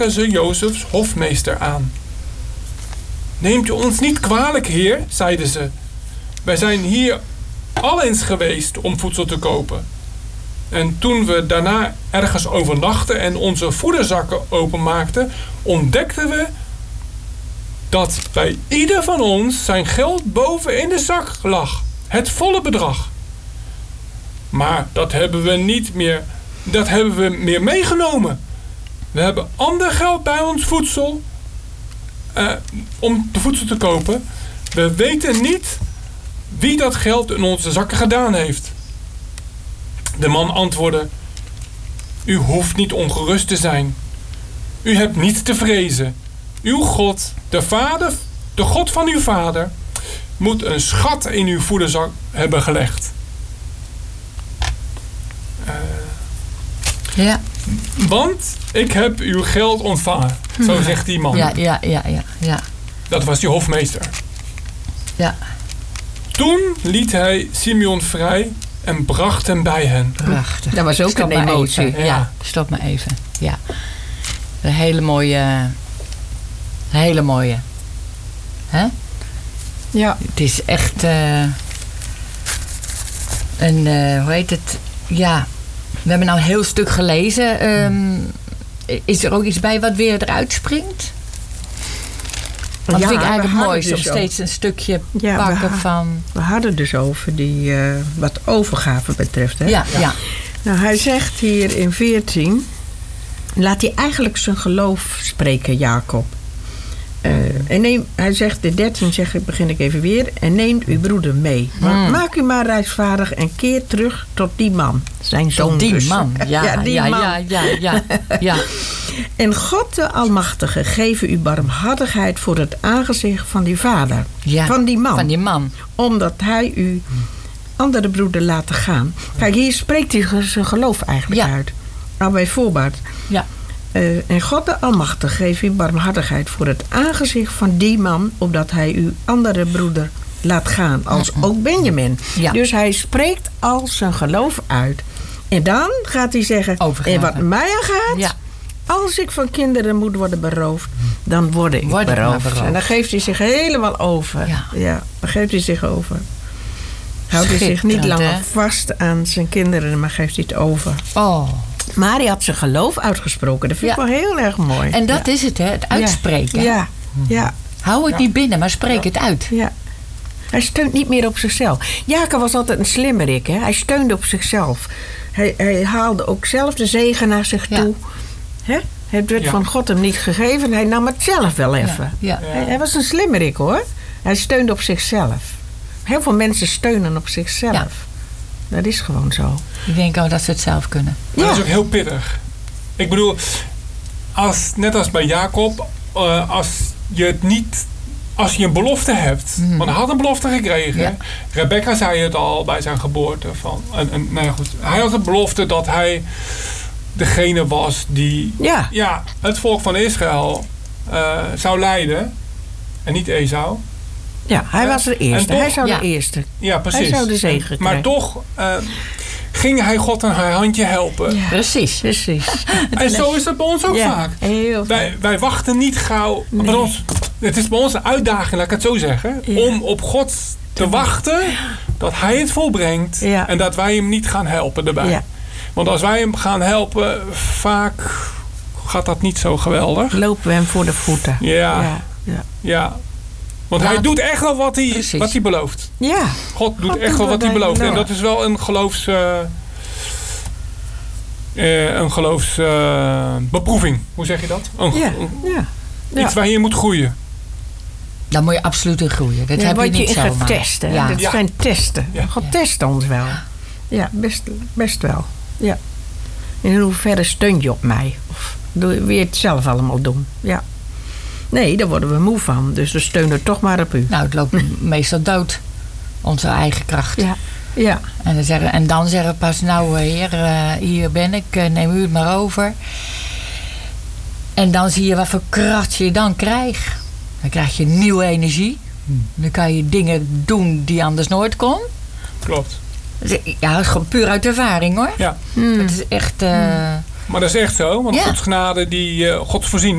ze Jozefs hofmeester aan. Neemt u ons niet kwalijk, heer, zeiden ze. Wij zijn hier al eens geweest om voedsel te kopen. En toen we daarna ergens overnachten en onze voederzakken openmaakten, ontdekten we dat bij ieder van ons zijn geld boven in de zak lag. Het volle bedrag. Maar dat hebben we meer meegenomen. We hebben ander geld bij ons voedsel om de voedsel te kopen. We weten niet wie dat geld in onze zakken gedaan heeft. De man antwoordde: U hoeft niet ongerust te zijn. U hebt niets te vrezen. Uw God, de God van uw vader, moet een schat in uw voederzak hebben gelegd. Ja. Want ik heb uw geld ontvangen. Zo zegt die man. Ja. Dat was die hofmeester. Ja. Toen liet hij Simeon vrij en bracht hem bij hen. Prachtig. Dat was ook Stop een maar emotie. even. Ja, stop maar even. Ja. Een hele mooie. Hè? Ja. Het is echt hoe heet het? Ja, we hebben nou een heel stuk gelezen. Is er ook iets bij wat weer eruit springt? Want dat vind ik eigenlijk het mooiste. Dus om steeds een stukje Ja, pakken van... We hadden dus over die, wat overgave betreft. Hè? Ja. Nou, hij zegt hier in 14... laat hij eigenlijk zijn geloof spreken, Jacob. Hij zegt, de 13 begin ik even weer. En neemt uw broeder mee. Maak u maar reisvaardig en keer terug tot die man. Zijn zoon. Tot die dus. man. Ja. En God de Almachtige geven u barmhartigheid voor het aangezicht van die vader. Ja, van die man. Omdat hij uw andere broeder laten gaan. Kijk, hier spreekt hij zijn geloof eigenlijk uit. Nou, bij voorbaat. Ja. En God de Almachtige geeft u barmhartigheid voor het aangezicht van die man, opdat hij uw andere broeder laat gaan, als ook Benjamin. Ja. Dus hij spreekt al zijn geloof uit. En dan gaat hij zeggen, overgave. En wat mij aangaat, als ik van kinderen moet worden beroofd, dan word ik beroofd. En dan geeft hij zich helemaal over. Ja, dan geeft hij zich over. Houdt hij zich niet langer vast aan zijn kinderen, maar geeft hij het over. Oh. Maar hij had zijn geloof uitgesproken. Dat vind ik wel heel erg mooi. En dat is het, hè? Het uitspreken. Ja. Hou het niet binnen, maar spreek het uit. Ja. Hij steunt niet meer op zichzelf. Jacob was altijd een slimmerik, hè? Hij steunde op zichzelf. Hij haalde ook zelf de zegen naar zich toe. Hè? Het werd van God hem niet gegeven. Hij nam het zelf wel even. Hij was een slimmerik, hoor. Hij steunde op zichzelf. Heel veel mensen steunen op zichzelf. Ja. Dat is gewoon zo. Ik denk ook dat ze het zelf kunnen. Maar dat is ook heel pittig. Ik bedoel, net als bij Jacob, als je een belofte hebt. Want hij had een belofte gekregen. Ja. Rebecca zei het al bij zijn geboorte. Hij had een belofte dat hij degene was die het volk van Israël zou leiden. En niet Esau. Ja, hij was de eerste. Hij zou de eerste. Ja, precies. Hij zou de zegen krijgen. Maar toch ging hij God aan haar handje helpen. Ja. Precies. En zo is het bij ons ook vaak. Wij wachten niet gauw. Nee. Het is bij ons een uitdaging, laat ik het zo zeggen. Ja. Om op God te wachten dat hij het volbrengt. Ja. En dat wij hem niet gaan helpen erbij. Ja. Want als wij hem gaan helpen, vaak gaat dat niet zo geweldig. Lopen we hem voor de voeten. Ja. Want hij doet echt wel wat hij belooft. Ja. God doet echt wel wat hij belooft. En dat is wel een geloofsbeproeving. Hoe zeg je dat? Iets waar je in moet groeien. Daar moet je absoluut in groeien. Dat heb je niet zomaar. Gaat testen. Ja. Dat zijn testen. Ja. God test ons wel. Ja, best wel. Ja. In hoeverre steun je op mij? Of wil je het zelf allemaal doen? Ja. Nee, daar worden we moe van. Dus we steunen toch maar op u. Nou, het loopt meestal dood. Onze eigen kracht. Ja. En dan zeggen we pas, nou heer, hier ben ik. Neem u het maar over. En dan zie je wat voor kracht je dan krijgt. Dan krijg je nieuwe energie. Dan kan je dingen doen die anders nooit kon. Klopt. Ja, dat is gewoon puur uit ervaring, hoor. Ja. Het is echt... Maar dat is echt zo. Want Gods genade, Gods voorziening.